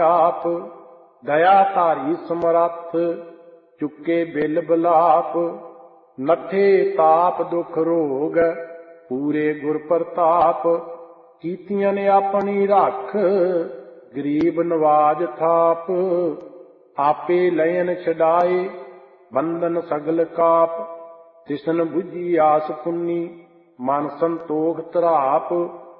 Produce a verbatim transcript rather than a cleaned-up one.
ਆਪ ਦਇਆ ਧਾਰੀ ਸਮਰੱਥ ਚੁੱਕੇ ਬਿਲ ਬਲਾਪ ਨੱਠੇ ਤਾਪ ਦੁਖ ਰੋਗ ਪੂਰੇ ਗੁਰ ਪ੍ਰਤਾਪ ਕੀਤੀਆਂ ਨੇ ਆਪਣੀ ਰੱਖ ਗਰੀਬ ਨਵਾਜ ਥਾਪ ਆਪੇ ਲयन ਛਡਾਏ ਬੰਧਨ ਸਗਲ ਕਾਪ ਤਿਸਨ ਬੁਝੀ ਆਸ ਪੁੰਨੀ ਮਨ ਸੰਤੋਖ ਤਰਾਪ